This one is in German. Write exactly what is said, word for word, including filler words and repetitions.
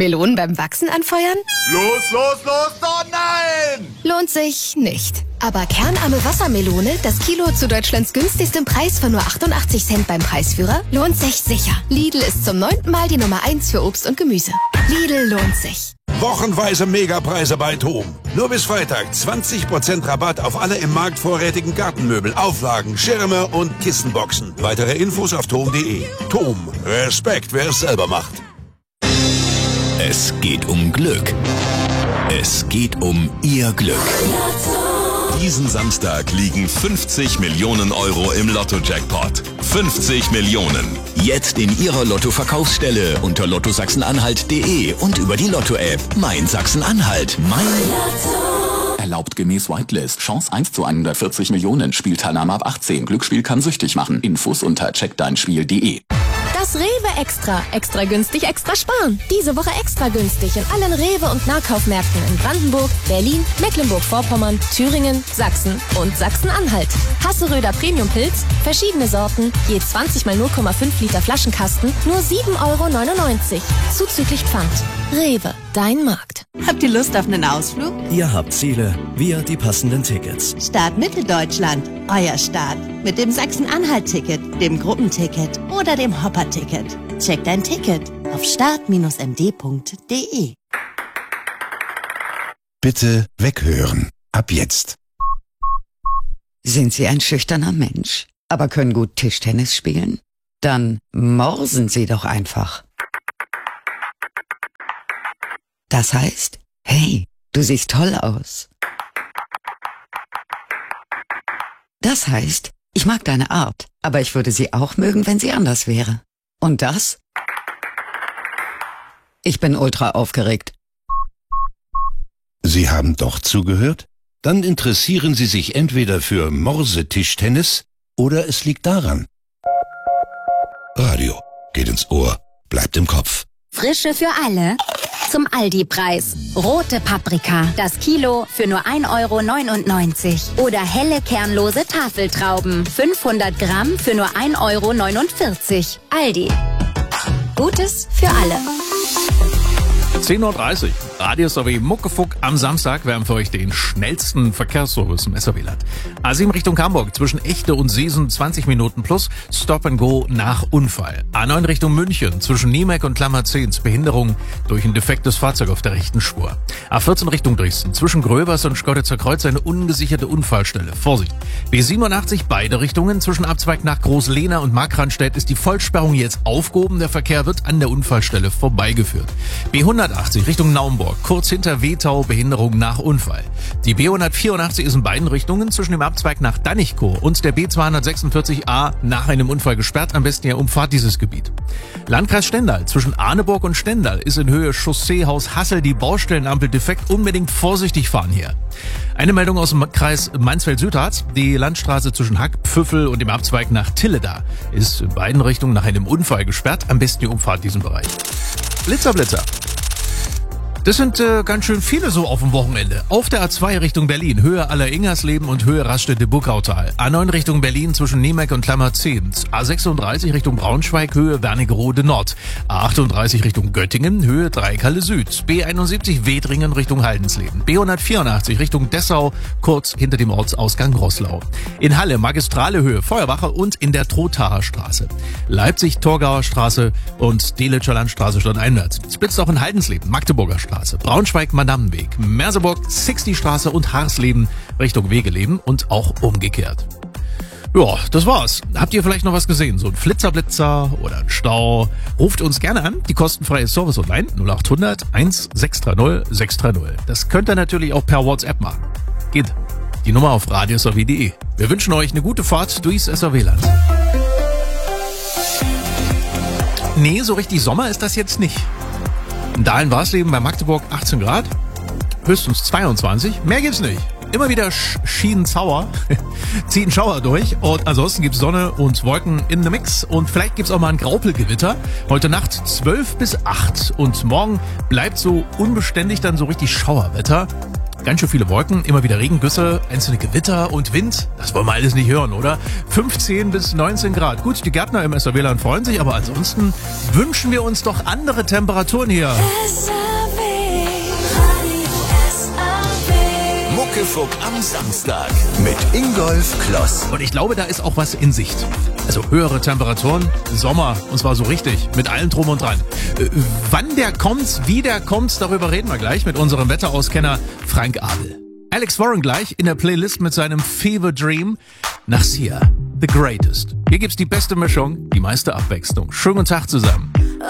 Melonen beim Wachsen anfeuern? Los, los, los, oh nein! Lohnt sich nicht. Aber kernarme Wassermelone, das Kilo zu Deutschlands günstigstem Preis von nur achtundachtzig Cent beim Preisführer, lohnt sich sicher. Lidl ist zum neunten Mal die Nummer eins für Obst und Gemüse. Lidl lohnt sich. Wochenweise Megapreise bei Thom. Nur bis Freitag zwanzig Prozent Rabatt auf alle im Markt vorrätigen Gartenmöbel, Auflagen, Schirme und Kissenboxen. Weitere Infos auf thom punkt de. Thom. Respekt, wer es selber macht. Es geht um Glück. Es geht um Ihr Glück. Diesen Samstag liegen fünfzig Millionen Euro im Lotto-Jackpot. fünfzig Millionen. Jetzt in Ihrer Lotto-Verkaufsstelle unter lotto sachsen-anhalt punkt de und über die Lotto-App. Mein Sachsen-Anhalt. Mein Lotto. Erlaubt gemäß Whitelist. Chance eins zu hundertvierzig Millionen. Spielteilnahme ab achtzehn. Glücksspiel kann süchtig machen. Infos unter check dein spiel punkt de. Das Rewe Extra. Extra günstig, extra sparen. Diese Woche extra günstig in allen Rewe- und Nahkaufmärkten in Brandenburg, Berlin, Mecklenburg-Vorpommern, Thüringen, Sachsen und Sachsen-Anhalt. Hasseröder Premium-Pilz, verschiedene Sorten, je zwanzig mal null Komma fünf Liter Flaschenkasten, nur sieben Euro neunundneunzig. Zuzüglich Pfand. Rewe, dein Markt. Habt ihr Lust auf einen Ausflug? Ihr habt Ziele, wir die passenden Tickets. Start Mitteldeutschland, euer Start. Mit dem Sachsen-Anhalt-Ticket, dem Gruppenticket oder dem Hopper-Ticket. Checkt dein Ticket auf start Bindestrich m d punkt de. Bitte weghören. Ab jetzt. Sind Sie ein schüchterner Mensch, aber können gut Tischtennis spielen? Dann morsen Sie doch einfach. Das heißt, hey, du siehst toll aus. Das heißt, ich mag deine Art, aber ich würde sie auch mögen, wenn sie anders wäre. Und das? Ich bin ultra aufgeregt. Sie haben doch zugehört? Dann interessieren Sie sich entweder für Morse-Tischtennis oder es liegt daran. Radio geht ins Ohr, bleibt im Kopf. Frische für alle zum Aldi-Preis. Rote Paprika, das Kilo für nur ein Euro neunundneunzig. Oder helle kernlose Tafeltrauben, fünfhundert Gramm für nur ein Euro neunundvierzig. Aldi. Gutes für alle. zehn Uhr dreißig. Radio S R W Muckefuck am Samstag. Wir haben für euch den schnellsten Verkehrsservice im S R W-Land. A sieben Richtung Hamburg zwischen Echte und Seesen zwanzig Minuten plus Stop and Go nach Unfall. A neun Richtung München zwischen Niemek und Klammerzehns Behinderung durch ein defektes Fahrzeug auf der rechten Spur. A vierzehn Richtung Dresden zwischen Gröbers und Schkoditzer Kreuz eine ungesicherte Unfallstelle. Vorsicht. B siebenundachtzig beide Richtungen zwischen Abzweig nach Großlehna und Markranstädt ist die Vollsperrung jetzt aufgehoben. Der Verkehr wird an der Unfallstelle vorbeigeführt. B hundertachtzig Richtung Naumburg, kurz hinter Wetau, Behinderung nach Unfall. Die B hundertvierundachtzig ist in beiden Richtungen zwischen dem Abzweig nach Dannichkow und der B zweihundertsechsundvierzig A nach einem Unfall gesperrt. Am besten ja umfahrt dieses Gebiet. Landkreis Stendal zwischen Arneburg und Stendal ist in Höhe Chausseehaus Hassel die Baustellenampel defekt. Unbedingt vorsichtig fahren hier. Eine Meldung aus dem Kreis Mansfeld-Südharz. Die Landstraße zwischen Hack, Pfüffel und dem Abzweig nach Tilleda ist in beiden Richtungen nach einem Unfall gesperrt. Am besten die Umfahrt diesen Bereich. Blitzer, Blitzer. Das sind äh, ganz schön viele so auf dem Wochenende. Auf der A zwei Richtung Berlin, Höhe Aller-Ingersleben und Höhe Raststätte-Buckautal. A neun Richtung Berlin zwischen Niemek und Klammerzehns. A sechsunddreißig Richtung Braunschweig, Höhe Wernigerode Nord. A achtunddreißig Richtung Göttingen, Höhe Dreikalle Süd. B einundsiebzig Wedringen Richtung Haldensleben. B hundertvierundachtzig Richtung Dessau, kurz hinter dem Ortsausgang Roßlau. In Halle Magistrale Höhe Feuerwache und in der Trothaer Straße. Leipzig Torgauer Straße und Delitscher Landstraße stadteinwärts. Spitzt auch in Haldensleben, Magdeburger Straße. Braunschweig-Madamenweg, Merseburg, Sixty-Straße und Harsleben Richtung Wegeleben und auch umgekehrt. Ja, das war's. Habt ihr vielleicht noch was gesehen? So ein Flitzerblitzer oder ein Stau? Ruft uns gerne an. Die kostenfreie Service online null acht hundert eins sechs drei null sechs drei null. Das könnt ihr natürlich auch per WhatsApp machen. Geht. Die Nummer auf radio s r w punkt de. Wir wünschen euch eine gute Fahrt durchs S R W-Land. Nee, so richtig Sommer ist das jetzt nicht. In Dahlen-Warsleben bei Magdeburg achtzehn Grad, höchstens zweiundzwanzig, mehr gibt's nicht. Immer wieder Schienenzauer, zieht ein Schauer durch und ansonsten gibt's Sonne und Wolken in the Mix und vielleicht gibt's auch mal ein Graupelgewitter. Heute Nacht zwölf bis acht und morgen bleibt so unbeständig dann so richtig Schauerwetter. Ganz schön viele Wolken, immer wieder Regengüsse, einzelne Gewitter und Wind. Das wollen wir alles nicht hören, oder? fünfzehn bis neunzehn Grad. Gut, die Gärtner im S R W-Land freuen sich, aber ansonsten wünschen wir uns doch andere Temperaturen hier. Muckefuck am Samstag mit Ingolf Kloss. Und ich glaube, da ist auch was in Sicht. Also höhere Temperaturen, Sommer, und zwar so richtig, mit allem Drum und Dran. Äh, wann der kommt, wie der kommt, darüber reden wir gleich mit unserem Wetterauskenner Frank Abel. Alex Warren gleich in der Playlist mit seinem Fever Dream. Nach Sia, The Greatest. Hier gibt's die beste Mischung, die meiste Abwechslung. Schönen guten Tag zusammen. Oh,